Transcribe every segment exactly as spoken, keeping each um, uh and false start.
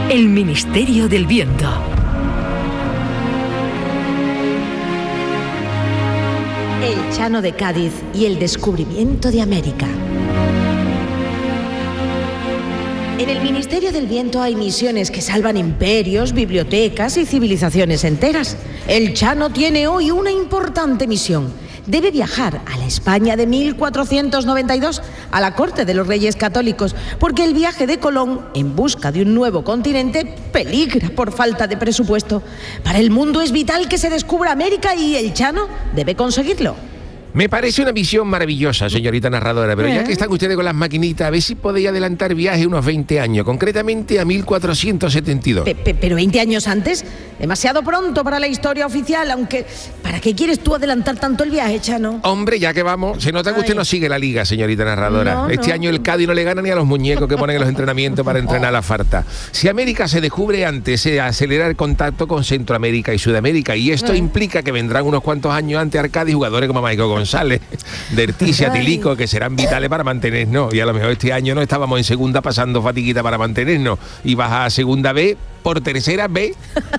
El Ministerio del Viento. El Chano de Cádiz y el descubrimiento de América. En el Ministerio del Viento hay misiones que salvan imperios, bibliotecas y civilizaciones enteras. El Chano tiene hoy una importante misión. Debe viajar a la España de mil cuatrocientos noventa y dos, a la corte de los Reyes Católicos, porque el viaje de Colón en busca de un nuevo continente peligra por falta de presupuesto. Para el mundo es vital que se descubra América y el Chano debe conseguirlo. Me parece una misión maravillosa, señorita narradora, pero ya que están ustedes con las maquinitas, a ver si podéis adelantar viaje unos veinte años, concretamente a mil cuatrocientos setenta y dos. Pe- pe- ¿Pero veinte años antes? Demasiado pronto para la historia oficial, aunque... ¿Para qué quieres tú adelantar tanto el viaje, Chano? Hombre, ya que vamos, se nota que usted Ay. no sigue la liga, señorita narradora. No, este no. año el Cádiz no le gana ni a los muñecos que ponen en los entrenamientos para entrenar la farta. Si América se descubre antes, se acelera el contacto con Centroamérica y Sudamérica, y esto Eh. implica que vendrán unos cuantos años antes al Cádiz jugadores como Michael González, Derticia, Ay. Tilico, que serán vitales para mantenernos. Y a lo mejor este año no estábamos en segunda pasando fatiguita para mantenernos, y bajar a segunda B por tercera B.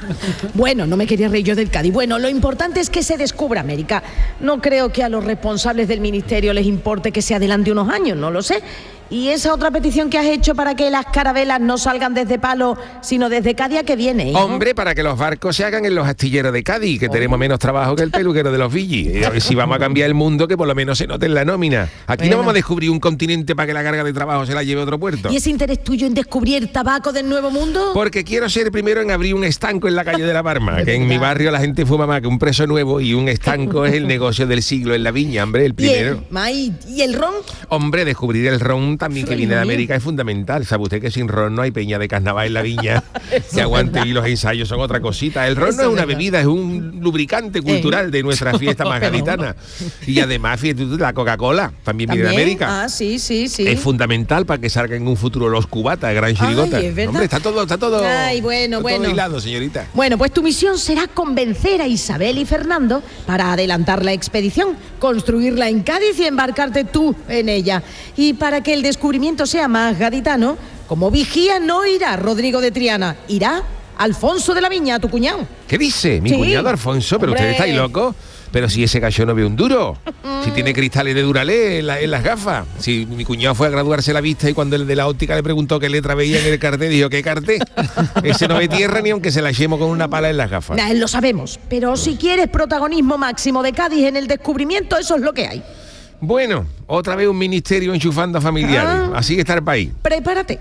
Bueno, no me quería reír yo del Cádiz. Bueno, lo importante es que se descubra América. No creo que a los responsables del ministerio les importe que se adelante unos años, no lo sé. Y esa otra petición que has hecho para que las carabelas no salgan desde Palo, sino desde Cádiz, ¿a qué viene, hijo? Hombre, para que los barcos se hagan en los astilleros de Cádiz, que tenemos menos trabajo que el peluquero de los Villis. Y a ver si vamos a cambiar el mundo, que por lo menos se note en la nómina. Aquí Bueno. no vamos a descubrir un continente para que la carga de trabajo se la lleve a otro puerto. ¿Y ese interés tuyo en descubrir el tabaco del Nuevo Mundo? Porque quiero ser el primero en abrir un estanco en la calle de la Parma, De que en verdad. mi barrio la gente fuma más que un preso nuevo, y un estanco es el negocio del siglo en la viña, hombre, el ¿Y primero. el, May, ¿Y el ron? Hombre, descubrir el ron también, que Ay, viene de mío. América, es fundamental. ¿Sabe usted que sin ron no hay peña de carnaval en la viña? Que aguante, y los ensayos son otra cosita. El ron Eso no es es una verdad. bebida, es un lubricante cultural de nuestra fiesta más Pero- gaditana. Y además, fíjate tú, la Coca-Cola también viene de ¿También? América. Ah, sí, sí, sí. Es fundamental para que salgan en un futuro los cubatas, gran chirigota. Ay, es verdad. Hombre, está todo, está todo, Ay, bueno, está bueno. todo hilado, señorita. Bueno, pues tu misión será convencer a Isabel y Fernando para adelantar la expedición, construirla en Cádiz y embarcarte tú en ella. Y para que el descubrimiento sea más gaditano, como vigía no irá Rodrigo de Triana, irá Alfonso de la Viña, tu cuñado. ¿Qué dice? Mi Sí. cuñado Alfonso, pero Hombre. ustedes estáis locos. Pero si ese gallo no ve un duro, si tiene cristales de Duralé en, la- en las gafas. Si mi cuñado fue a graduarse la vista y cuando el de la óptica le preguntó qué letra veía en el cartel, dijo, ¿qué cartel? Ese no ve tierra ni aunque se la echemos con una pala en las gafas. Nah, lo sabemos, pero si quieres protagonismo máximo de Cádiz en el descubrimiento, eso es lo que hay. Bueno, otra vez un ministerio enchufando a familiares. Ah. Así que está el país. Prepárate.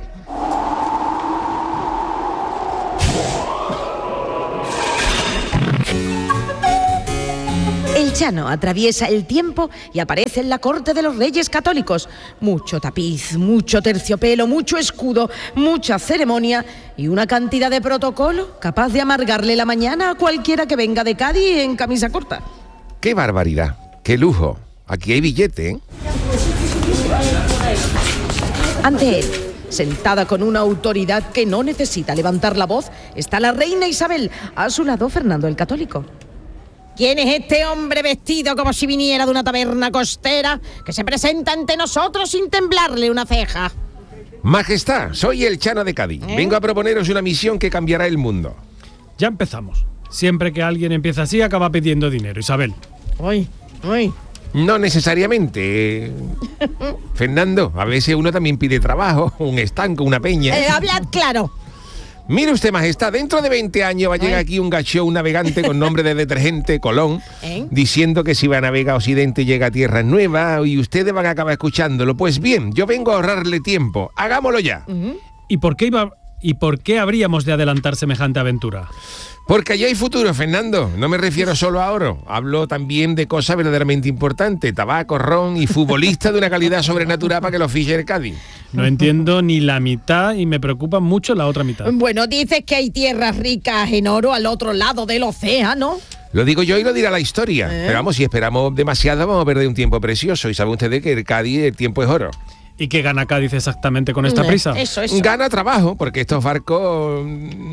El Chano atraviesa el tiempo y aparece en la corte de los Reyes Católicos. Mucho tapiz, mucho terciopelo, mucho escudo, mucha ceremonia y una cantidad de protocolo capaz de amargarle la mañana a cualquiera que venga de Cádiz en camisa corta. ¡Qué barbaridad! ¡Qué lujo! Aquí hay billete, ¿eh? Ante él, sentada con una autoridad que no necesita levantar la voz, está la reina Isabel. A su lado, Fernando el Católico. ¿Quién es este hombre vestido como si viniera de una taberna costera que se presenta ante nosotros sin temblarle una ceja? Majestad, soy el Chano de Cádiz. ¿Eh? Vengo a proponeros una misión que cambiará el mundo. Ya empezamos. Siempre que alguien empieza así, acaba pidiendo dinero, Isabel. Uy, uy. No necesariamente. eh. Fernando, a veces uno también pide trabajo, un estanco, una peña. Eh, hablad claro. Mire usted, majestad, dentro de veinte años va a llegar Ay. aquí un gacho, un navegante con nombre de detergente, Colón, ¿Eh? diciendo que si va a navegar a Occidente llega a tierras nuevas y ustedes van a acabar escuchándolo. Pues bien, yo vengo a ahorrarle tiempo. Hagámoslo ya. ¿Y por qué iba y por qué habríamos de adelantar semejante aventura? Porque allí hay futuro, Fernando. No me refiero solo a oro. Hablo también de cosas verdaderamente importantes. Tabaco, ron y futbolistas de una calidad sobrenatural para que lo fiche el Cádiz. No entiendo ni la mitad y me preocupa mucho la otra mitad. Bueno, dices que hay tierras ricas en oro al otro lado del océano. Lo digo yo y lo dirá la historia. ¿Eh? Pero vamos, si esperamos demasiado vamos a perder un tiempo precioso. Y saben ustedes que el Cádiz, el tiempo es oro. ¿Y qué gana Cádiz exactamente con esta prisa? Eso, eso. Gana trabajo, porque estos barcos mm,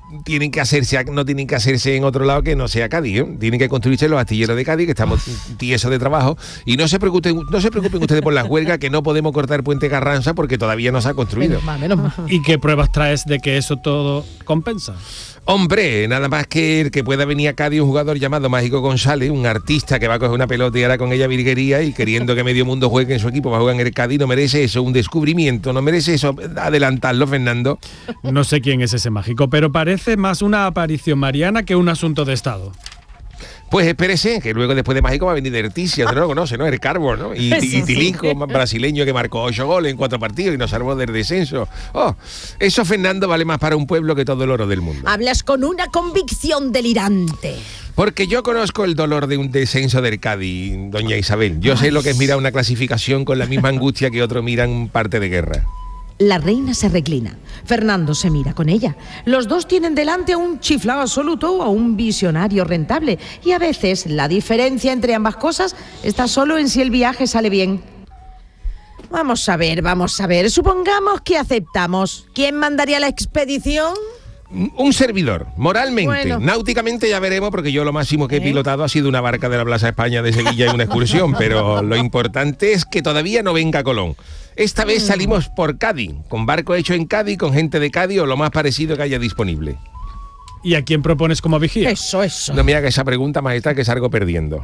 tienen que hacerse, no tienen que hacerse en otro lado que no sea Cádiz, ¿eh? Tienen que construirse los astilleros de Cádiz, que estamos tiesos de trabajo, y no se preocupen, no se preocupen ustedes por las huelgas, que no podemos cortar Puente Carranza porque todavía no se ha construido. Menos mal, menos mal. ¿Y qué pruebas traes de que eso todo compensa? Hombre, nada más que el que pueda venir a Cádiz un jugador llamado Mágico González, un artista que va a coger una pelota y hará con ella virguería y queriendo que medio mundo juegue en su equipo, va a jugar en el Cádiz, no merece eso, un descubrimiento, no merece eso, adelantarlo, Fernando. No sé quién es ese mágico, pero parece más una aparición mariana que un asunto de Estado. Pues espérese, que luego después de Mágico va a venir Derticia, usted no lo conoce, ¿no? El Carbo, ¿no? Y, y Tilico, brasileño que marcó ocho goles en cuatro partidos y nos salvó del descenso. Oh, eso, Fernando, vale más para un pueblo que todo el oro del mundo. Hablas con una convicción delirante. Porque yo conozco el dolor de un descenso del Cádiz, doña Isabel. Yo sé lo que es mirar una clasificación con la misma angustia que otros miran un parte de guerra. La reina se reclina. Fernando se mira con ella. Los dos tienen delante a un chiflado absoluto o a un visionario rentable. Y a veces la diferencia entre ambas cosas está solo en si el viaje sale bien. Vamos a ver, vamos a ver. Supongamos que aceptamos. ¿Quién mandaría la expedición? Un servidor, moralmente, Bueno. náuticamente ya veremos, porque yo lo máximo que he ¿Eh? pilotado ha sido una barca de la Plaza España de Sevilla y una excursión, pero lo importante es que todavía no venga Colón. Esta vez salimos por Cádiz, con barco hecho en Cádiz, con gente de Cádiz o lo más parecido que haya disponible. ¿Y a quién propones como vigía? Eso, eso. No me haga esa pregunta, majestad, que salgo perdiendo.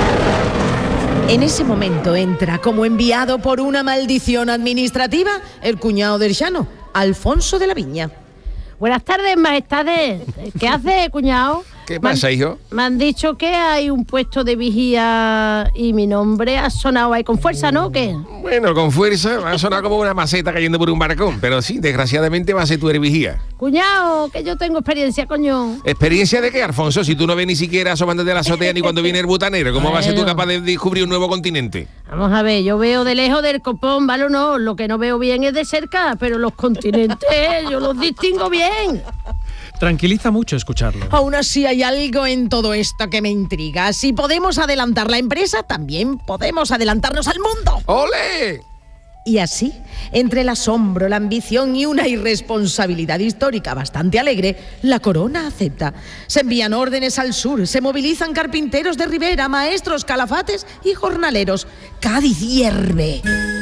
En ese momento entra como enviado por una maldición administrativa el cuñado del Llano, Alfonso de la Viña. Buenas tardes, majestades. ¿Qué hace, cuñado? ¿Qué Me han- pasa, hijo? Me han dicho que hay un puesto de vigía y mi nombre ha sonado ahí con fuerza, ¿no? ¿Qué? Bueno, con fuerza, va a sonar como una maceta cayendo por un barcón, pero sí, desgraciadamente va a ser tu vigía. Cuñado, que yo tengo experiencia, coño. ¿Experiencia de qué, Alfonso? Si tú no ves ni siquiera asomándote de la azotea ni cuando viene el butanero, ¿cómo vas a ser tú Bueno. capaz de descubrir un nuevo continente? Vamos a ver, yo veo de lejos del copón, ¿vale o no? Lo que no veo bien es de cerca, pero los continentes yo los distingo bien. Tranquiliza mucho escucharlo. Aún así hay algo en todo esto que me intriga. Si podemos adelantar la empresa, también podemos adelantarnos al mundo. ¡Ole! Y así, entre el asombro, la ambición y una irresponsabilidad histórica bastante alegre, la corona acepta. Se envían órdenes al sur, se movilizan carpinteros de ribera, maestros, calafates y jornaleros. Cádiz hierve.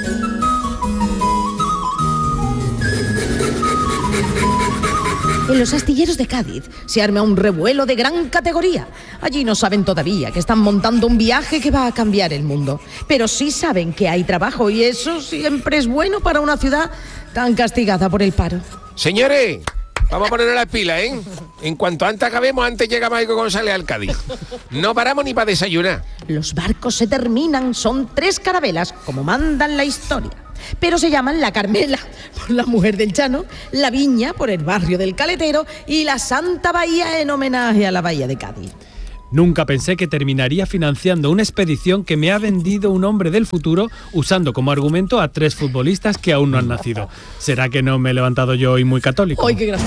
En los astilleros de Cádiz se arma un revuelo de gran categoría. Allí no saben todavía que están montando un viaje que va a cambiar el mundo. Pero sí saben que hay trabajo y eso siempre es bueno para una ciudad tan castigada por el paro. Señores, vamos a ponerle las pilas, ¿eh? En cuanto antes acabemos, antes llega Mágico González al Cádiz. No paramos ni para desayunar. Los barcos se terminan, son tres carabelas, como mandan la historia. Pero se llaman la Carmela, por la mujer del Llano, la Viña, por el barrio del Caletero, y la Santa Bahía, en homenaje a la Bahía de Cádiz. Nunca pensé que terminaría financiando una expedición que me ha vendido un hombre del futuro usando como argumento a tres futbolistas que aún no han nacido. ¿Será que no me he levantado yo hoy muy católico? ¡Ay, qué gracioso!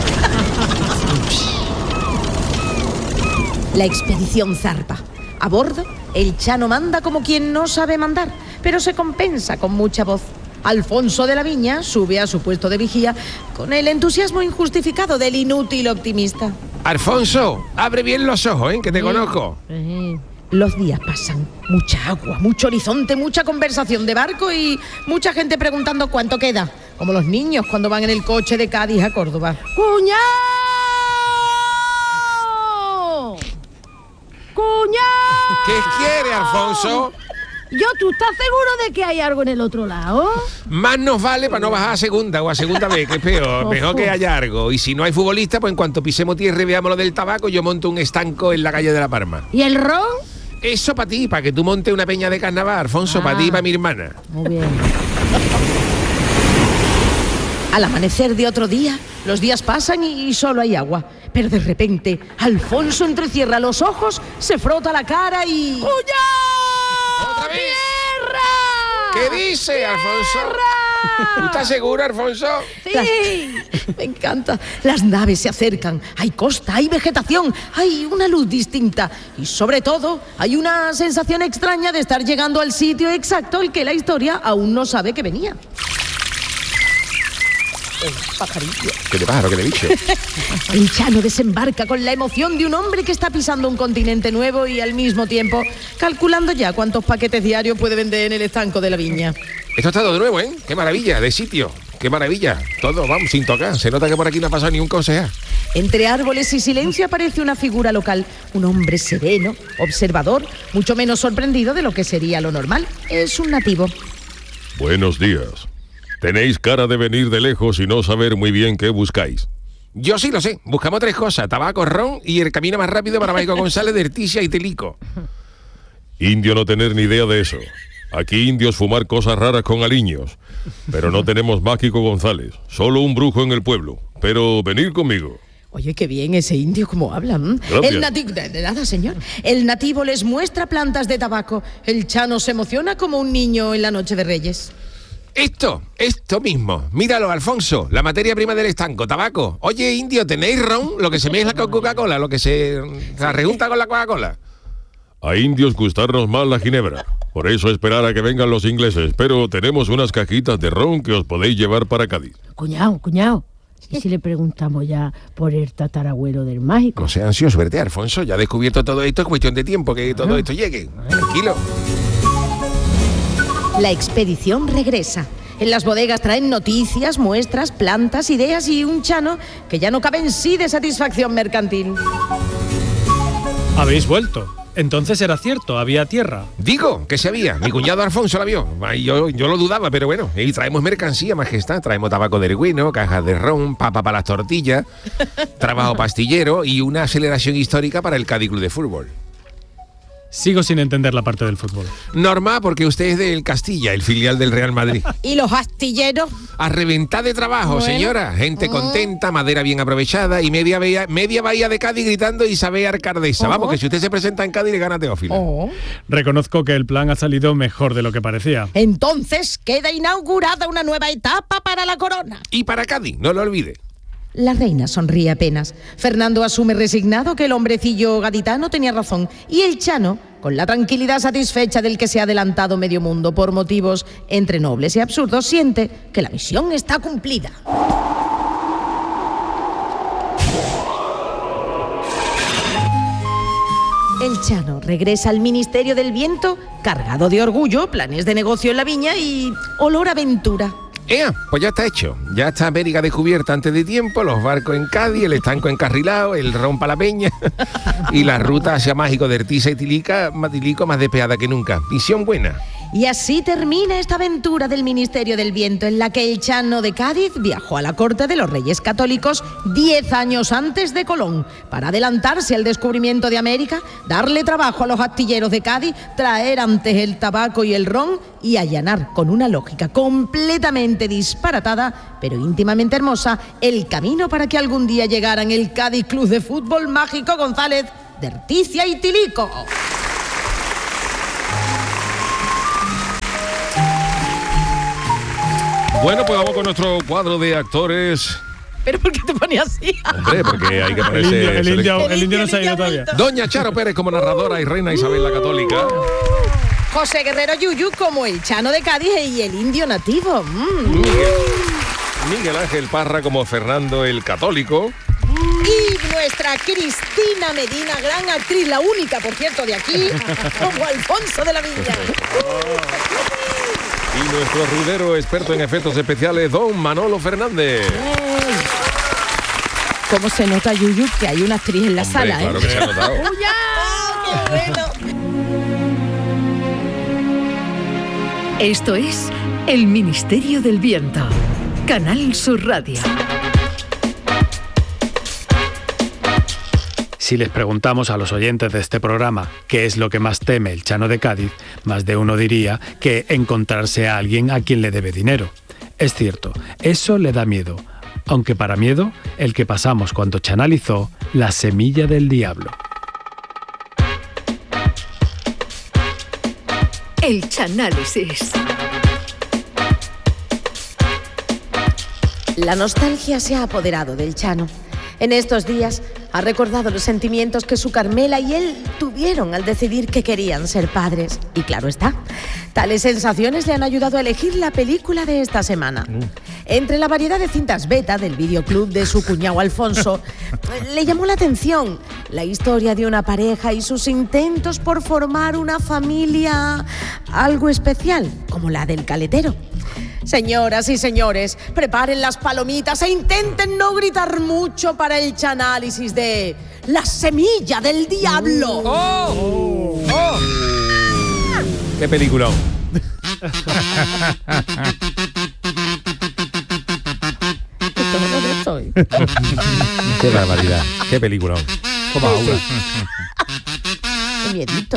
La expedición zarpa. A bordo, el Llano manda como quien no sabe mandar, pero se compensa con mucha voz. Alfonso de la Viña sube a su puesto de vigía con el entusiasmo injustificado del inútil optimista. Alfonso, abre bien los ojos, ¿eh? Que te conozco. Eh, Los días pasan, mucha agua, mucho horizonte, mucha conversación de barco y mucha gente preguntando cuánto queda, como los niños cuando van en el coche de Cádiz a Córdoba. ¡Cuñado! ¡Cuñado! ¿Qué quiere, Alfonso? Yo, ¿tú estás seguro de que hay algo en el otro lado? Más nos vale para no bajar a segunda o a segunda vez, que es peor. Mejor que haya algo. Y si no hay futbolista, pues en cuanto pisemos tierra y veamos lo del tabaco, yo monto un estanco en la calle de La Palma. ¿Y el ron? Eso para ti, para que tú montes una peña de carnaval, Alfonso, para Ah. ti y para mi hermana. Muy bien. Al amanecer de otro día, los días pasan y solo hay agua. Pero de repente, Alfonso entrecierra los ojos, se frota la cara y... ¡Cuñado! ¿Otra vez? ¡Tierra! ¿Qué dice, Alfonso? ¿Tú estás seguro, Alfonso? Sí. Me encanta. Las naves se acercan. Hay costa, hay vegetación, hay una luz distinta. Y sobre todo, hay una sensación extraña de estar llegando al sitio exacto al que la historia aún no sabe que venía. pajarillo. ¿Qué de pájaro, qué de bicho? El Chano desembarca con la emoción de un hombre que está pisando un continente nuevo y al mismo tiempo calculando ya cuántos paquetes diarios puede vender en el estanco de la viña. Esto está todo de nuevo, ¿eh? Qué maravilla, de sitio. Qué maravilla. Todo, vamos, sin tocar. Se nota que por aquí no ha pasado ni un concejal. Entre árboles y silencio aparece una figura local, un hombre sereno, observador, mucho menos sorprendido de lo que sería lo normal. Es un nativo. Buenos días. Tenéis cara de venir de lejos y no saber muy bien qué buscáis. Yo sí lo sé. Buscamos tres cosas: tabaco, ron y el camino más rápido para Maico González de Erticia y Telico. Indio no tener ni idea de eso. Aquí indios fumar cosas raras con aliños. Pero no tenemos Mágico González. Solo un brujo en el pueblo. Pero venid conmigo. Oye, qué bien ese indio como habla. ¿m? El nativo, de, de nada, señor. El nativo les muestra plantas de tabaco. El Chano se emociona como un niño en la noche de Reyes. Esto, esto mismo. Míralo, Alfonso, la materia prima del estanco, tabaco. Oye, indio, ¿tenéis ron? Lo que se mezcla con Coca-Cola, lo que se, se rejunta con la Coca-Cola. A indios gustarnos más la ginebra. Por eso esperar a que vengan los ingleses. Pero tenemos unas cajitas de ron que os podéis llevar para Cádiz. Cuñado, cuñado. ¿Y si le preguntamos ya por el tatarabuelo del mágico? No sea ansioso, verte, Alfonso. Ya he descubierto todo esto, es cuestión de tiempo que todo esto llegue. Tranquilo. La expedición regresa. En las bodegas traen noticias, muestras, plantas, ideas y un Chano que ya no cabe en sí de satisfacción mercantil. Habéis vuelto. Entonces era cierto, había tierra. Digo, que se había. Mi cuñado Alfonso la vio. Ay, Yo, yo lo dudaba, pero bueno. Y traemos mercancía, majestad. Traemos tabaco del bueno, cajas de ron, papa para las tortillas, trabajo pastillero y una aceleración histórica para el Cádiz Club de Fútbol. Sigo sin entender la parte del fútbol. Normal, porque usted es del Castilla, el filial del Real Madrid. ¿Y los astilleros? A reventar de trabajo, bueno, señora. Gente contenta, madera bien aprovechada y media bahía, media bahía de Cádiz gritando Isabel Arcardesa. Oh. Vamos, que si usted se presenta en Cádiz le gana Teófila. Oh. Reconozco que el plan ha salido mejor de lo que parecía. Entonces queda inaugurada una nueva etapa para la corona. Y para Cádiz, no lo olvide. La reina sonríe apenas. Fernando asume resignado que el hombrecillo gaditano tenía razón. Y el Chano, con la tranquilidad satisfecha del que se ha adelantado medio mundo por motivos entre nobles y absurdos, siente que la misión está cumplida. El Chano regresa al Ministerio del Viento cargado de orgullo, planes de negocio en la viña y olor a aventura. ¡Ea! Pues ya está hecho. Ya está América descubierta antes de tiempo, los barcos en Cádiz, el estanco encarrilado, el ron para la peña y la ruta hacia Mágico de Ertiza y Tilica, Tilico más despeada que nunca. Misión buena. Y así termina esta aventura del Ministerio del Viento, en la que el Chano de Cádiz viajó a la corte de los Reyes Católicos diez años antes de Colón, para adelantarse al descubrimiento de América, darle trabajo a los astilleros de Cádiz, traer antes el tabaco y el ron y allanar con una lógica completamente disparatada, pero íntimamente hermosa, el camino para que algún día llegaran el Cádiz Club de Fútbol Mágico González de Erticia y Tilico. Bueno, pues vamos con nuestro cuadro de actores. ¿Pero por qué te ponías así? Hombre, porque hay que ponerse... El indio, el indio, el el indio no indio se ha ido todavía. Doña Charo Pérez como narradora y reina Isabel la Católica. José Guerrero Yuyu como el Chano de Cádiz y el indio nativo. Mm. Miguel, Miguel Ángel Parra como Fernando el Católico. Y nuestra Cristina Medina, gran actriz, la única, por cierto, de aquí, como Alfonso de la Viña. Y nuestro rudero experto en efectos especiales, don Manolo Fernández. ¿Cómo se nota, Yuyu, que hay una actriz en la Hombre, sala? claro ¿eh? que se ha notado. ¡Oh, qué bueno! Esto es El Ministerio del Viento, Canal Sur Radio. Si les preguntamos a los oyentes de este programa qué es lo que más teme el Chano de Cádiz, más de uno diría que encontrarse a alguien a quien le debe dinero. Es cierto, eso le da miedo, aunque para miedo, el que pasamos cuando chanalizó La Semilla del Diablo. El Chanálisis. La nostalgia se ha apoderado del Chano. En estos días ha recordado los sentimientos que su Carmela y él tuvieron al decidir que querían ser padres. Y claro está, tales sensaciones le han ayudado a elegir la película de esta semana. Entre la variedad de cintas beta del videoclub de su cuñado Alfonso, le llamó la atención la historia de una pareja y sus intentos por formar una familia algo especial, como la del caletero. Señoras y señores, preparen las palomitas e intenten no gritar mucho para el chanálisis de La semilla del diablo. ¡Oh! ¡Oh! ¡Oh! ¡Qué peliculón! ¡Qué barbaridad! ¡Qué peliculón! ¡Cómo ahora! ¡Qué miedito!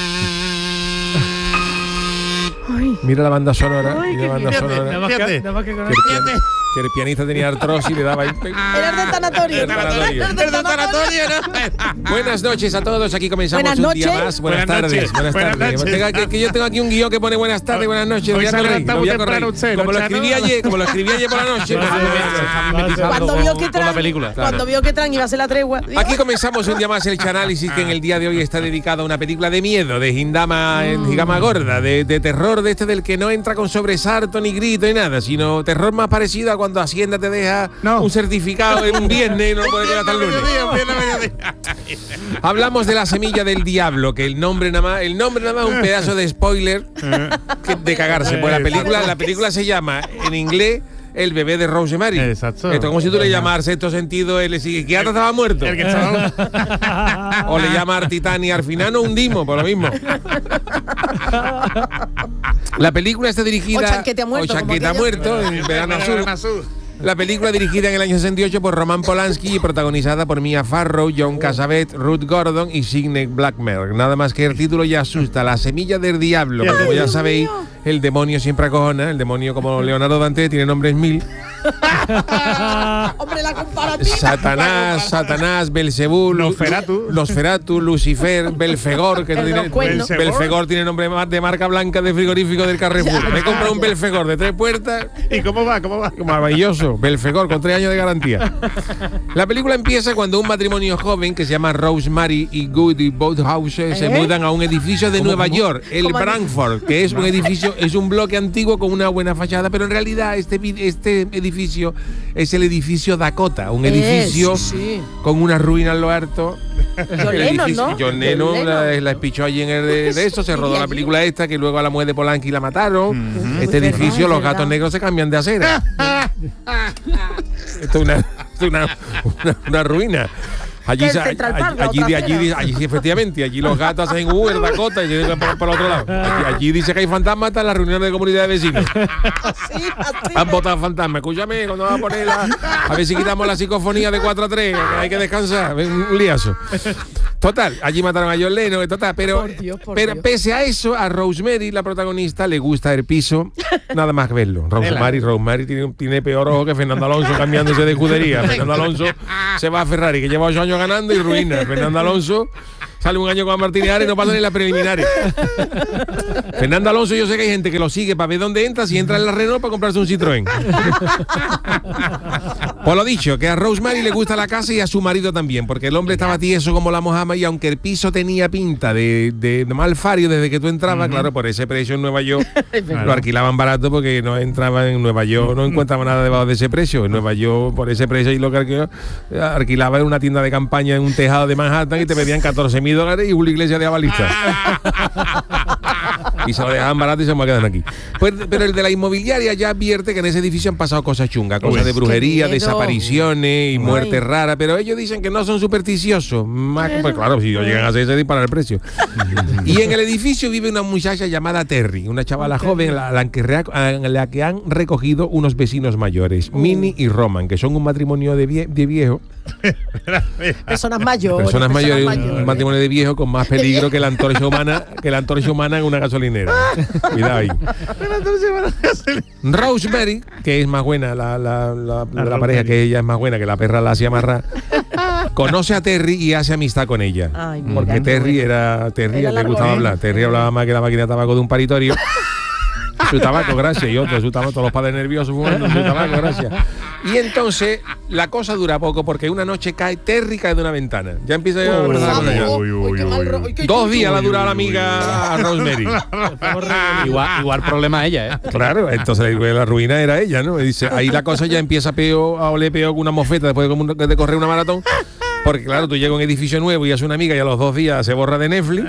Mira la banda sonora. Ay, mira la banda fíjate, sonora. Nada más que, nada más que con Que el, pian- que el pianista tenía artrosis y le daba ahí. Era el del tanatorio. El tanatorio. El del tanatorio, ¿no? Buenas noches a todos, aquí comenzamos Buenas un día noches. más. Buenas, Buenas tardes, noches. buenas Buenas tardes. noches. Tenga que, que yo tengo aquí un guión que pone buenas tardes, buenas noches. Lo Hoy voy a se corregir, levanta lo voy a muy temprano corregir. usted, ¿no, Como lo Chano? escribí ayer, como lo escribí ayer por la noche. Cuando vio que Tran, película. cuando vio que Tran iba a hacer la tregua. digo, Aquí comenzamos un día más el Chanálisis, que en el día de hoy está dedicado a una película de miedo, de Gindama, en Gigama Gorda, de, de terror de este del que no entra con sobresalto ni grito ni nada, sino terror más parecido a cuando Hacienda te deja No. un certificado en un viernes y no lo puede quedar hasta el lunes. Hablamos de La semilla del diablo, que el nombre nada más, el nombre nada más es un pedazo de spoiler que- de cagarse. Pues la película, la película se llama en inglés El bebé de Rosemary. Exacto. Esto es como si tú le llamaras sexto sentido, el psiquiatra estaba muerto. El que estaba- O le llama Titania, al final nos hundimos, por lo mismo. La película está dirigida. O Chanquete ha muerto, O Chanquete ha como muerto, en Verano Azul. Azul. La película dirigida en el año sesenta y ocho por Roman Polanski y protagonizada por Mia Farrow, John Cassavetes, Ruth Gordon y Sidney Blackmer. Nada más que el título ya asusta. La semilla del diablo. Porque como ya sabéis, el demonio siempre acojona. El demonio, como Leonardo Dante, tiene nombres mil. Hombre, la comparativa. Satanás, Satanás, Belzebú, Nosferatu. Nosferatu, Lucifer, Belfegor, que no El tiene, locuendo. Bel- Belfegor tiene nombre ma- de marca blanca de frigorífico del Carrefour. Me he comprado un Belfegor de tres puertas, ¿Y cómo va? ¿Cómo va? maravilloso, Belfegor con tres años de garantía. La película empieza cuando un matrimonio joven que se llama Rosemary y Goody Boathouse se ¿Eh? mudan a un edificio de Nueva York, el ¿Cómo? Brantford, que es un edificio, es un bloque antiguo con una buena fachada, pero en realidad este, vi- este edificio es el edificio Dakota, un Eh, edificio sí, sí. con una ruina en lo alto. John El Lennon, edificio- ¿no? John John Lennon Lennon. la, la espichó allí en el de, de eso, se rodó Vivía la allí. película esta, que luego a la mujer de Polanski la mataron. Este Es edificio, verdad, los es gatos verdad. negros se cambian de acera. Esto es una, esto es una, una, una ruina. Allí, Que el se- Central Park, allí, la allí, otra allí, acera. allí, sí, efectivamente, allí los gatos hacen uh, el Dakota y llegan por, por el otro lado. Allí, allí dice que hay fantasmas hasta en las reuniones de comunidad de vecinos. Así, así. Han votado fantasmas. Escúchame, cuando vas a poner la, a ver si quitamos la psicofonía de cuatro a tres, que hay que descansar. Ven, un liazo. Total, allí mataron a John Lennon, total, pero, Por Dios, por pero Dios. pese a eso, a Rosemary, la protagonista, le gusta el piso, nada más que verlo. Rosemary, Rosemary tiene, tiene peor ojo que Fernando Alonso cambiándose de escudería. Fernando Alonso se va a Ferrari, que lleva ocho años ganando y ruina. Fernando Alonso sale un año con Martínez Ares y no pasa ni las preliminares. Fernando Alonso, yo sé que hay gente que lo sigue para ver dónde entra, si entra en la Renault para comprarse un Citroën. Pues lo dicho, que a Rosemary le gusta la casa y a su marido también, porque el hombre estaba tieso como la mojama y aunque el piso tenía pinta de, de malfario desde que tú entrabas, claro, por ese precio en Nueva York lo alquilaban barato porque no entraban en Nueva York, no encontraban nada debajo de ese precio. En Nueva York, por ese precio, y lo que alquilaba, alquilaba en una tienda de campaña en un tejado de Manhattan y te pedían catorce mil dólares y una iglesia de avalista. Y se lo dejaban barato y se me quedan aquí. Pues, pero el de la inmobiliaria ya advierte que en ese edificio han pasado cosas chungas, cosas Uy, de brujería, qué miedo. desapariciones y Ay. muertes raras, pero ellos dicen que no son supersticiosos. Más, pues claro, si ellos llegan a hacer, se dispara el precio. Y en el edificio vive una muchacha llamada Terry, una chavala joven a la, que rea- a la que han recogido unos vecinos mayores, Minnie y Roman, que son un matrimonio de, vie- de viejo. Personas mayores. Personas mayores, un mayores. matrimonio de viejo con más peligro que la antorcha humana, que la antorcha humana en una gasolinera. Cuidado ahí. Rosemary, que es más buena, la, la, la, la, la pareja, que ella es más buena, que la perra la hacía amarrar, conoce a Terry y hace amistad con ella. Ay, mira, porque qué Terry bueno. era Terry, Era le largo, gustaba ¿eh? hablar. Terry hablaba más que la máquina de tabaco de un paritorio. Su tabaco, gracias. Y otro, su tabaco, todos los padres nerviosos fumando su tabaco, gracias. Y entonces la cosa dura poco porque una noche cae Terry cae de una ventana. Ya empieza yo a conversar con ella. Uy, uy, uy, uy, uy. Dos días la ha durado la amiga a Rosemary. igual, igual problema ella, ¿eh? Claro, entonces la ruina era ella, ¿no? Y dice, ahí la cosa ya empieza peor, a oler peor con una mofeta después de, como un- de correr una maratón. Porque claro, tú llegas a un edificio nuevo y haces una amiga y a los dos días se borra de Netflix.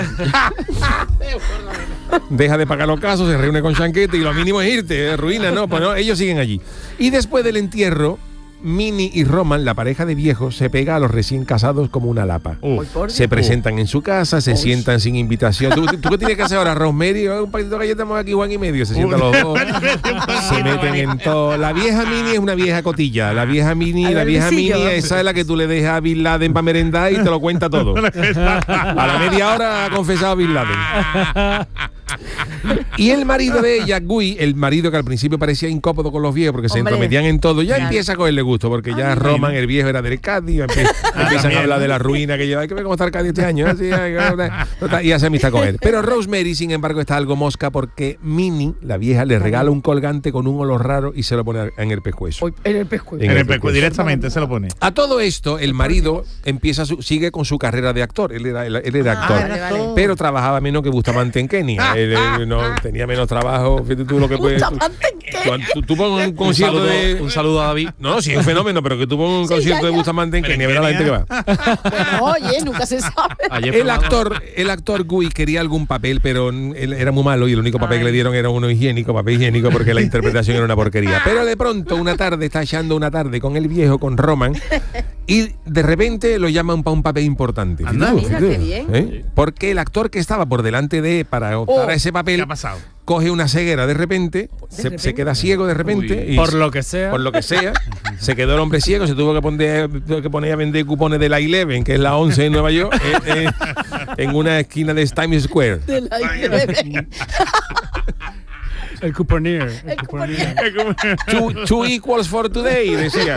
Deja de pagar los casos, se reúne con Chanquete y lo mínimo es irte, ruina, ¿no? Pues no, ellos siguen allí. Y después del entierro, Minnie y Roman, la pareja de viejos, se pega a los recién casados como una lapa. Uh. Se presentan en su casa, se sientan sin invitación. ¿Tú, tú qué tienes que hacer ahora, Rosemary? Oh, un paquetito de galletas, estamos aquí Juan y medio. Se sientan los dos. Se meten en todo. La vieja Minnie es una vieja cotilla. La vieja Minnie, la vieja Minnie, esa es la que tú le dejas a Bin Laden para merendar y te lo cuenta todo. A la media hora ha confesado Bin Laden. Y el marido de ella, Guy, el marido que al principio parecía incómodo con los viejos porque se Hombre. entrometían en todo, ya Claro. empieza a cogerle gusto porque ya Roman, el viejo, era del Cádiz, empie- empiezan a hablar de la ruina que lleva. Hay que ver cómo está el Cádiz este año. ¿eh? Sí, hay que- y hace amistad con él. Pero Rosemary, sin embargo, está algo mosca porque Minnie, la vieja, le regala un colgante con un olor raro y se lo pone en el pescuezo. Uy, en el pescuezo. En En el el pescuezo, pescuezo. directamente se lo pone. A todo esto, el marido empieza su- sigue con su carrera de actor. Él era, él, él era Ah, actor. vale, vale. Pero trabajaba menos que Bustamante en Kenia. Él, él no tenía menos trabajo. Fíjate tú lo que puedes. Tú, tú, tú pones un Un concierto saludo, de. un saludo a David. No, no, sí, es un fenómeno, pero que tú pones un Sí, concierto ya, de ya. Bustamante en Pero Kenia, en verá la gente que Kenia. va. Bueno, oye, nunca se sabe. Ayer El fue actor, el actor Guy quería algún papel, pero él era muy malo y el único papel Ay. que le dieron era uno higiénico, papel higiénico, porque la interpretación era una porquería. Pero de pronto, una tarde, está echando una tarde con el viejo, con Roman, y de repente lo llaman para un papel importante. Anda, Fíjate, mira, fíjate, qué bien. ¿eh? Porque el actor que estaba por delante de él para optar Oh, a ese ¿Qué papel ha pasado? coge una ceguera de repente, se, repente? se queda ciego de repente. Uy. y Por lo que sea. por lo que sea, se quedó el hombre ciego, se tuvo que poner, tuvo que poner a vender cupones de la Eleven, que es la once en Nueva York, eh, eh, en una esquina de Times Square. De la iglesia. El cuponier. El El cuponier. Two, two equals for today, decía.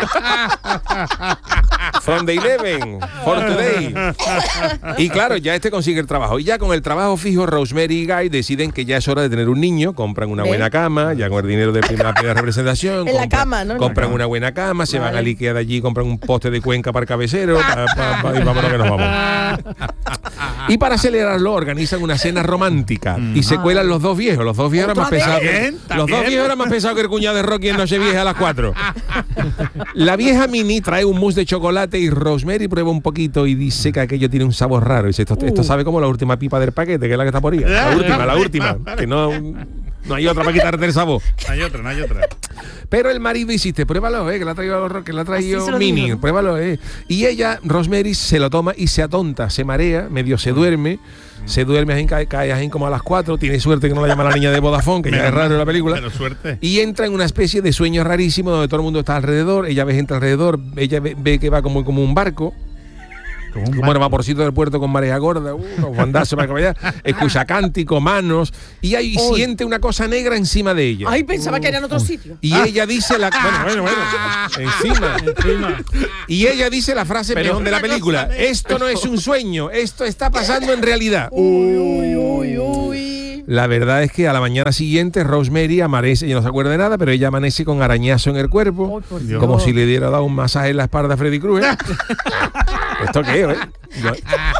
From the eleven for today. Y claro, ya este consigue el trabajo. Y ya con el trabajo fijo, Rosemary y Guy deciden que ya es hora de tener un niño, compran una ¿Ves? buena cama, ya con el dinero de primera, primera representación. En la compran- cama, ¿no? En la Compran cama. una buena cama, se van Vale. al Ikea de allí, compran un poste de Cuenca para el cabecero, pa- pa- pa- y vámonos que nos vamos. Y para acelerarlo, organizan una cena romántica y se cuelan los dos viejos. Los dos viejos eran más ¿Otra vez? pesados. que- También, Los también. dos viejos eran más pesados que el cuñado de Rocky en Nochevieja a las cuatro. La vieja Minnie trae un mousse de chocolate y Rosemary prueba un poquito y dice que aquello tiene un sabor raro. Y dice, esto, esto sabe como la última pipa del paquete, que es la que está por ahí. La última, la última. Que no, no hay otra para quitarte el sabor. No hay otra, no hay otra. Pero el marido insiste, pruébalo, eh, que la ha traído, que la ha traído Así se lo Minnie, dijo, ¿no? pruébalo, eh. Y ella, Rosemary, se lo toma y se atonta, se marea, medio se duerme, se duerme, ajín, cae, cae ajín como a las cuatro, tiene suerte que no la llama la niña de Vodafone, que ya es raro en la película. Pero suerte. Y entra en una especie de sueño rarísimo donde todo el mundo está alrededor, ella ve gente alrededor, ella ve, ve que va como, como un barco. Como un Como el vaporcito del puerto con marea gorda, uh, unos bandazos para que vaya, escucha cántico, manos, y ahí Uy. siente una cosa negra encima de ella. Ay, pensaba que era en otro sitio. Y ella dice la bueno, bueno, bueno, encima. Y ella dice la frase peón de la película. Esto no es un sueño, esto está pasando en realidad. Uy, uy, uy, uy. La verdad es que a la mañana siguiente Rosemary amanece, ella no se acuerda de nada, pero ella amanece con arañazo en el cuerpo, Ay, por Dios. como si le diera dado un masaje en la espalda a Freddy Krueger. ¿Esto qué es, eh? Yo-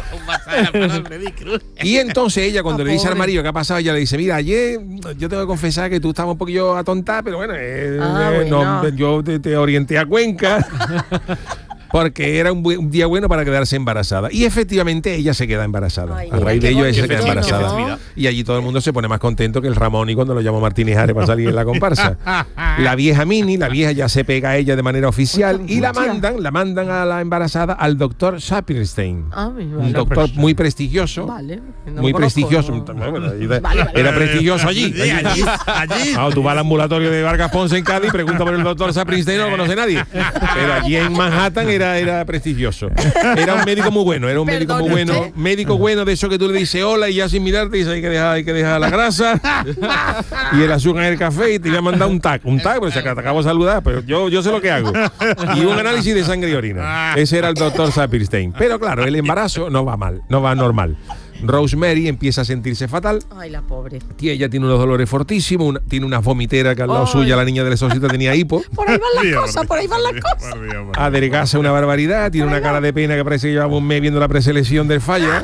Y entonces ella, cuando Ah, le dice al pobre. marido qué ha pasado, ella le dice, mira, ayer yo tengo que confesar que tú estabas un poquillo atontada, pero bueno, eh, Ah, eh, no, bueno. yo te, te orienté a Cuenca. Porque era un, bu- un día bueno para quedarse embarazada. Y efectivamente ella se queda embarazada. Ay, a mira, raíz qué de ello ella se queda bonito, embarazada. ¿no? Y allí todo el mundo se pone más contento que el Ramón y cuando lo llamó Martínez Ares para salir en la comparsa. La vieja Minnie, la vieja ya se pega a ella de manera oficial y la mandan, la mandan a la embarazada al doctor Sapirstein. Ah, mi Un vale. doctor muy prestigioso. Vale. no Muy lo conozco, prestigioso. no. Bueno, allí- Vale, vale. Era prestigioso allí. Sí, allí, allí. Ah, tú vas al ambulatorio de Vargas Ponce en Cádiz, pregunta por el doctor Sapirstein, no lo conoce nadie. Pero allí en Manhattan era, era prestigioso. Era un médico muy bueno, era un médico muy Perdone bueno. usted. Médico bueno de eso que tú le dices hola y ya sin mirarte dice hay que dejar, hay que dejar la grasa y el azúcar en el café y te voy a mandar un tag. Un tag, pues te acabo de saludar, pero yo, yo sé lo que hago. Y un análisis de sangre y orina. Ese era el doctor Sapirstein. Pero claro, el embarazo no va mal, no va normal. Rosemary empieza a sentirse fatal. Ay, la pobre. Y ella tiene unos dolores fortísimos, una, tiene una vomitera que al lado Ay. suya la niña del exorcista tenía hipo. Por ahí van las Dios, cosas, por ahí van las cosas. por Dios, por Dios. Adelgaza una barbaridad, tiene una cara de pena que parece que llevaba un mes viendo la preselección del Falla.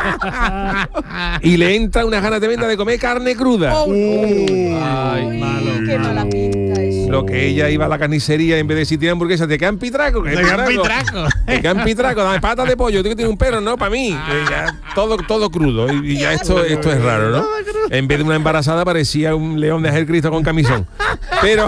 Y le entra una gana tremenda de comer carne cruda. Ay, malo. Qué mala pinta eso. Lo que ella iba a la carnicería en vez de decir, tía hamburguesa, te quedan pitraco. Te quedan pitraco. Te quedan pitraco, dame patas de pollo, tú que tienes un perro, no, para mí. Que ya todo, todo crudo. Y, y ya esto, esto es raro, ¿no? En vez de una embarazada parecía un león de Ángel Cristo con camisón. Pero...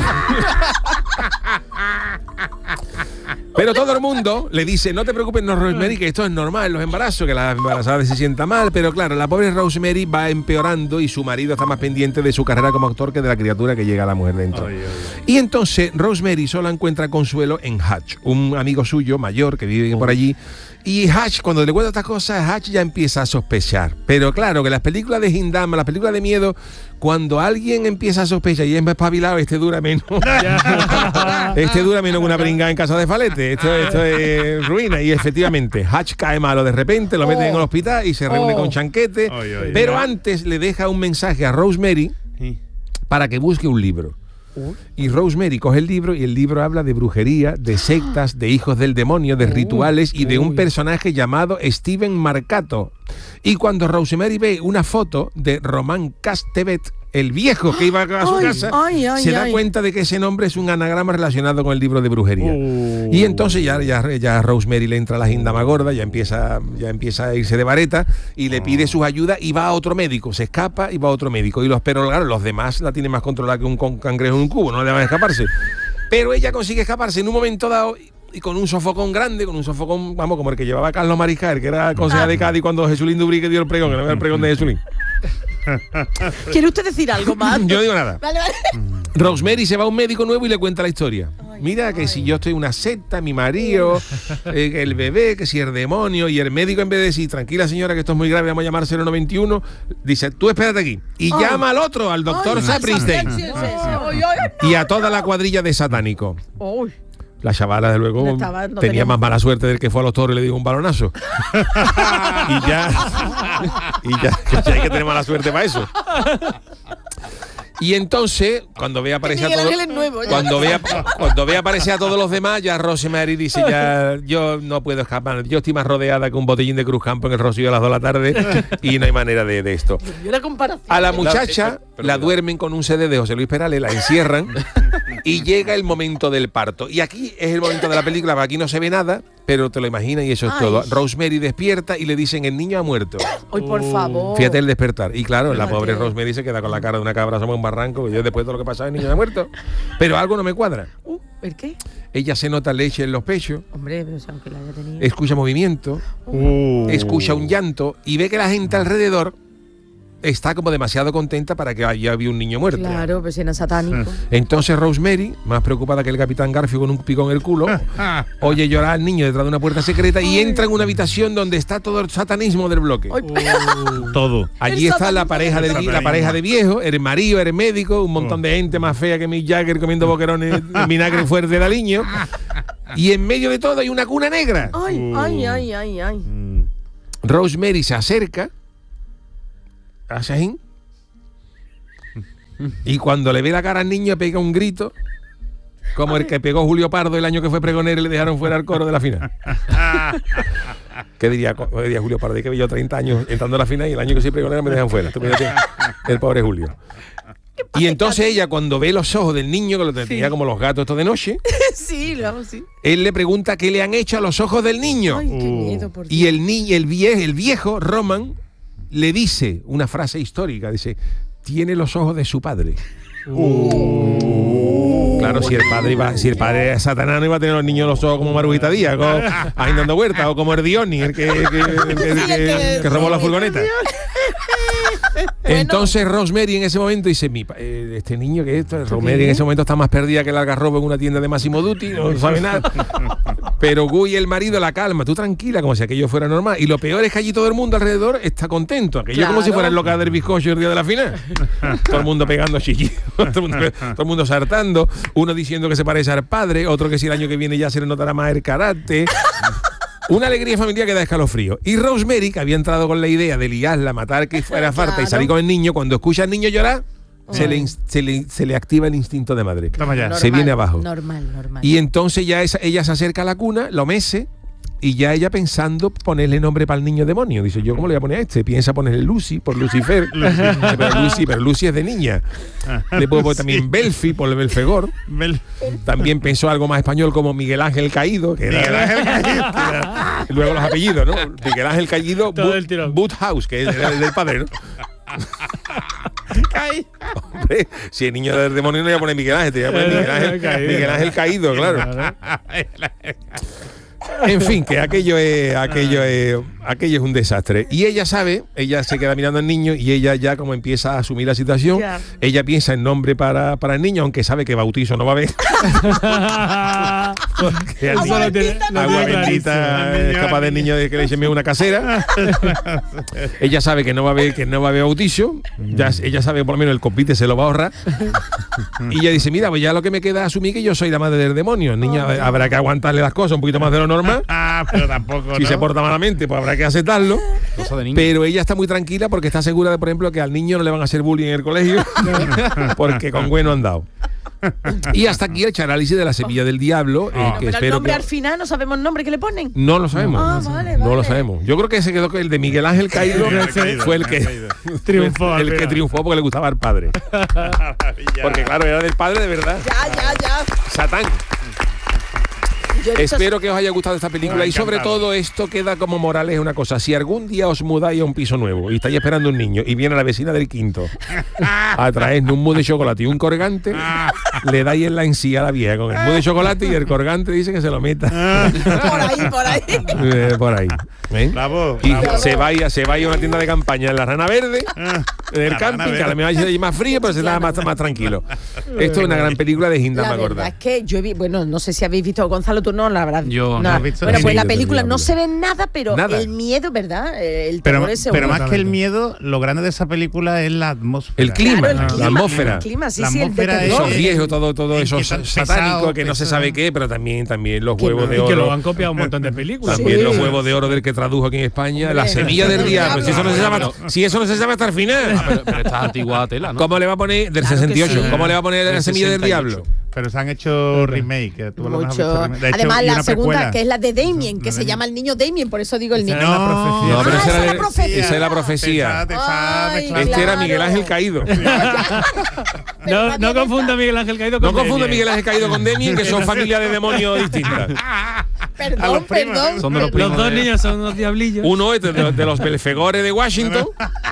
Pero todo el mundo le dice, no te preocupes, no, Rosemary, que esto es normal en los embarazos, que la embarazada se sienta mal, pero claro, la pobre Rosemary va empeorando y su marido está más pendiente de su carrera como actor que de la criatura que llega a la mujer dentro. Ay, ay, ay. Y entonces Rosemary solo encuentra consuelo en Hutch, un amigo suyo mayor que vive por allí. Y Hutch, cuando le cuenta estas cosas, Hutch ya empieza a sospechar. Pero claro, que las películas de Hindama, las películas de miedo, cuando alguien empieza a sospechar y es más espabilado, este dura menos. Este dura menos que una pringada en casa de Falete. Esto, esto es ruina. Y efectivamente, Hutch cae malo de repente, lo meten en el hospital y se reúne Oh. con Chanquete. Ay, ay, pero ay. antes le deja un mensaje a Rosemary Sí. para que busque un libro. Y Rosemary coge el libro y el libro habla de brujería, de sectas, de hijos del demonio, de rituales y de un personaje llamado Steven Marcato. Y cuando Rosemary ve una foto de Román Castevet, el viejo que iba a su Ay, casa, ay, ay, se da ay. cuenta de que ese nombre es un anagrama relacionado con el libro de brujería. Uh. Y entonces ya, ya, ya a Rosemary le entra la gindama gorda, ya empieza, ya empieza a irse de vareta y le pide sus ayudas y va a otro médico, se escapa y va a otro médico. Y los, pero claro, los demás la tienen más controlada que un con- cangrejo en un cubo, no le van a escaparse. Pero ella consigue escaparse en un momento dado y con un sofocón grande, con un sofocón, vamos, como el que llevaba Carlos Mariscal, que era consejero de Cádiz cuando Jesulín Dubrique dio el pregón, que no era el pregón de Jesulín. ¿Quiere usted decir algo más? Yo no digo nada. Vale, vale. Rosemary se va a un médico nuevo y le cuenta la historia. Mira que si yo estoy en una secta, mi marido, eh, que el bebé, que si el demonio, y el médico en vez de decir, tranquila señora, que esto es muy grave, vamos a llamar cero noventa y uno, dice, tú espérate aquí. Y Ay. llama al otro, al doctor Ay, Sapristein. sí, sí, sí, sí. Ay, ay, Y a toda la cuadrilla de satánicos. ay. La chavala, desde luego, No estaba- no tenía tenía- más mala suerte del que fue a los toros y le dio un balonazo. y ya. y ya, que ya hay que tener mala suerte para eso. Y entonces, cuando ve aparecer a Miguel todos, Ángel es nuevo, ya. cuando ve, cuando ve aparecer a todos los demás, ya Rosemary dice, ya yo no puedo escapar, yo estoy más rodeada que un botellín de Cruz Campo en el Rocío a las dos de la tarde y no hay manera de, de esto. Yo la comparación. A la muchacha pero la cuidado. duermen con un C D de José Luis Perales, la encierran y llega el momento del parto. Y aquí es el momento de la película, aquí no se ve nada, pero te lo imaginas y eso es Ay. todo. Rosemary despierta y le dicen, el niño ha muerto. Ay, por favor. Fíjate el despertar. Y claro, la Fíjate. pobre Rosemary se queda con la cara de una cabra asomada en un barranco, y yo después de todo lo que pasaba, el niño ha muerto. Pero algo no me cuadra. Uh, ¿El qué? Ella se nota leche en los pechos, Hombre, pero si aunque la haya tenido. escucha movimiento, Uh. escucha un llanto y ve que la gente alrededor está como demasiado contenta para que haya había un niño muerto. Claro, pues si era satánico. Entonces Rosemary, más preocupada que el Capitán Garfio con un picón en el culo, oye llorar al niño detrás de una puerta secreta y entra en una habitación donde está todo el satanismo del bloque. Ay, Todo. Allí El está la satanismo pareja, del de, la satanismo. pareja de viejos, el marido, el médico, un montón de gente más fea que Mick Jagger comiendo boquerones en vinagre fuerte de aliño. Y en medio de todo hay una cuna negra. ay, ay, ay, ay, ay. Mm. Rosemary se acerca a Shahin y cuando le ve la cara al niño pega un grito como el que pegó Julio Pardo el año que fue pregonero y le dejaron fuera al coro de la final. ¿Qué diría, qué diría Julio Pardo? Que yo treinta años entrando a la final y el año que soy pregonero me dejan fuera. Tú fíjate, el pobre Julio. Y entonces ella, cuando ve los ojos del niño, que lo tenía como los gatos estos de noche, Sí, lo hago así. él le pregunta qué le han hecho a los ojos del niño. Ay, qué miedo, por Dios. Y el, ni el, viejo, el viejo, Roman, le dice una frase histórica, dice, tiene los ojos de su padre. Claro, si el padre iba, si el padre es Satanás, no iba a tener los niños los ojos como Marujita Díaz, como Aindando Huerta, o como Herdioni, el que, que, el que- el que- que robó la furgoneta. Entonces Rosemary en ese momento dice, mi pa- eh, este niño que esto, Rosemary en ese momento está más perdida que el algarrobo en una tienda de Massimo Dutti, no sabe nada. Pero Guy, el marido, la calma, tú tranquila, como si aquello fuera normal. Y lo peor es que allí todo el mundo alrededor está contento, aquello como Claro. si fuera el local del bizcocho el día de la final. Todo el mundo pegando chillidos, todo, el mundo- todo el mundo saltando, uno diciendo que se parece al padre, otro que si el año que viene ya se le notará más el carácter. Una alegría familiar que da escalofrío. Y Rosemary, que había entrado con la idea de liarla, matar que fuera farta Claro. y salir con el niño, cuando escucha al niño llorar, se le, ins- se, le, se le activa el instinto de madre. Toma ya. Se viene abajo. Normal, normal. Y entonces ya esa- ella se acerca a la cuna, lo mece, y ya ella pensando ponerle nombre para el niño demonio. Dice, ¿yo cómo le voy a poner a este? Piensa ponerle Lucy por Lucifer. pero Lucy, pero Lucy es de niña. Le puedo poner también Belfi por el Belfegor. Bel- También pensó algo más español como Miguel Ángel Caído, que era, Miguel Ángel Caído. que era- y luego los apellidos, ¿no? Miguel Ángel Caído, Todo But- el tirón. Woodhouse, que era el del padre, ¿no? Hombre, si el niño del demonio no iba a poner Miguel Ángel, te iba a poner Miguel Ángel, Caído. Miguel Ángel Caído, claro. En fin, que aquello es, aquello es, aquello es un desastre. Y ella sabe, ella se queda mirando al niño y ella ya como empieza a asumir la situación, Ya. ella piensa en nombre para, para el niño, aunque sabe que bautizo no va a haber. Porque al Eso niño- lo tiene- lo agua tiene bendita clarísimo. es capaz del niño de que le echen una casera. Ella sabe que no va a haber, que no va a haber bautizo. Ya, ella sabe que por lo menos el compite se lo va a ahorrar. Y ella dice, mira, pues ya lo que me queda es asumir que yo soy la madre del demonio. Niña, habrá que aguantarle las cosas un poquito más de lo normal. Ah, pero tampoco, Si ¿no? se porta malamente, pues habrá que aceptarlo. Cosa de niño. Pero ella está muy tranquila porque está segura de, por ejemplo, que al niño no le van a hacer bullying en el colegio. Porque con bueno han dado. Y hasta aquí el análisis de La semilla del diablo. eh, Bueno, que pero el espero nombre que... al final no sabemos el nombre que le ponen. No lo sabemos. Ah, vale, No lo vale. sabemos. Yo creo que se quedó con el de Miguel Ángel Caído. Fue el que Triunfó, el que mira. triunfó porque le gustaba al padre. Porque claro, era del padre de verdad. Ya, ya, ya. Satán. Yo he visto- Espero que os haya gustado esta película y sobre todo esto queda como moraleja una cosa. Si algún día os mudáis a un piso nuevo y estáis esperando un niño y viene la vecina del quinto a traernos un mousse de chocolate y un colgante, le dais en la encía a la vieja con el mousse de chocolate y el colgante dice que se lo meta Por ahí, por ahí. eh, por ahí. ¿eh? Bravo, Y bravo. se vaya, se vaya a una tienda de campaña en la Rana Verde, en el La camping, Rana que a lo mejor allí más frío, pero se está más, más tranquilo. Esto es una gran película de La Gindama verdad Gorda. es que yo he vi, bueno, no sé si habéis visto, Gonzalo, tú no, la verdad. Yo no nada. he visto Bueno, ni pues la Semilla del película no Diablo. se ve nada, pero Nada. el miedo, ¿verdad? Eh, El Pero, terror es pero seguro. más que el miedo, lo grande de esa película es la atmósfera. El clima, Claro, el la clima, atmósfera. El clima, sí, La sí, el de atmósfera terror. es- Esos viejos, todo, todo y eso que tan satánico pesado, que no se pesado. sabe qué, pero también, también los Que huevos no. de Y que lo oro. han copiado un montón de películas. También Sí. los huevos de oro del que tradujo aquí en España, la Hombre. semilla del diablo. Si eso no se llama, Pero- si eso no se llama hasta el final. Pero, pero esta antigua tela, ¿no? ¿Cómo le va a poner del Claro que sesenta y ocho? sí. ¿Cómo le va a poner la Del semilla del sesenta y diablo? ocho. Pero se han hecho remake. que tú a lo mejor has Mucho. visto remake. De hecho, Además, y la una segunda, precuela. que es la de Damien, que La se de- llama el niño Damien, por eso digo el niño. Esa es la profecía. No, pero Ah, esa esa era es la de- profecía. esa es la profecía. Te está- te está Ay, mezclando. Este era claro. Miguel Ángel Caído. No, no confunda Miguel Ángel Caído con No confunda Damien. Miguel Ángel Caído con Damien, que son familias de demonios distintas. A Perdón, los primos. perdón. Son de los Los primos dos de- niños son unos diablillos. Uno es de, de- de los Belfegores de Washington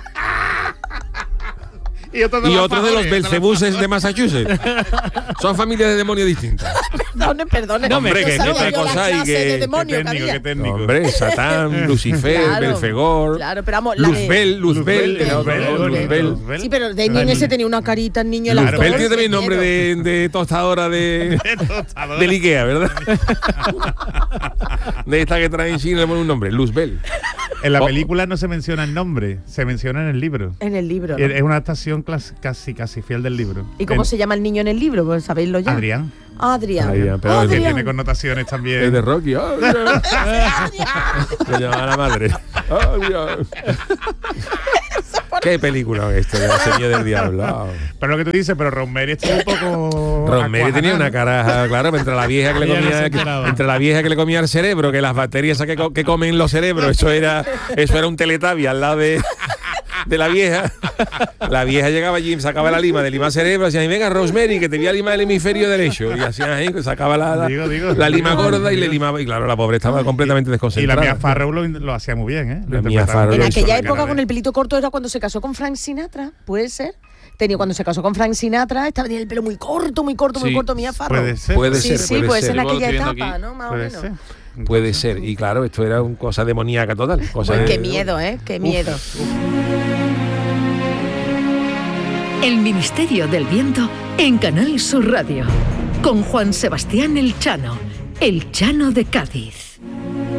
Y otro de y los otro de los favores, Belcebuses de Massachusetts. Son familias de demonios distintas. Perdone, perdone. No, hombre, que- que sabía otra yo la cosa y clase que- de que demonio que técnico, había. qué técnico. Hombre, Satán, Lucifer, Claro, Belfegor, claro, pero vamos, la de- Luzbel, Luzbel, Luzbel, era otro, Luzbel, Luzbel. Luzbel. Sí, pero Damien ese tenía una carita, el niño, el actor. Luzbel tiene también qué nombre miedo. de, de tostadora de, del Ikea, ¿verdad? De esta que trae en China le pone un nombre, Luzbel. En la Oh. película no se menciona el nombre, se menciona en el libro. En el libro. ¿no? Es es una adaptación clas- casi casi fiel del libro. ¿Y cómo En- se llama el niño en el libro? Pues sabéislo ya. Adrián. Adrián. Adrián, pero Que Adrián. tiene connotaciones también. Es de Rocky. Adrián. Le llamaba a la madre. Adrián. Qué película es esto, de La semilla del diablo. Ah. Pero lo que tú dices, pero Rosemary estuvo un poco. Rosemary tenía una cara, claro, entre la vieja que le Ella no se comía, enteraba. entre la vieja que le comía el cerebro, que las bacterias esas que, co- que comen los cerebros, eso era, eso era un Teletubby al lado de, de la vieja. La vieja llegaba allí, sacaba la lima de lima cerebro, decía, venga Rosemary, que te voy a limar el hemisferio derecho. Y hacía ahí, sacaba la, la, Digo, digo. la lima gorda y le limaba. Y claro, la pobre estaba completamente Y la desconcentrada. Mia Farrow lo, lo hacía muy bien, ¿eh? Lo La Mia interpretaba Farrow En lo muy hizo bien. aquella Cara época de- con el pelito corto era cuando se casó con Frank Sinatra, ¿puede ser? Tenía cuando se casó con Frank Sinatra, estaba tenía el pelo muy corto, muy corto, muy Sí, corto, Mia Farrow. Puede ser. Puede Sí, ser, sí, puede puede ser. ser en Yo lo aquella estoy viendo etapa, aquí. ¿no? Más o Puede menos. ser. Puede ser. Y claro, esto era una cosa demoníaca total. Cosa Pues de- qué miedo, ¿eh? Qué miedo. El Ministerio del Viento en Canal Sur Radio. Con Juan Sebastián El Chano, El Chano de Cádiz.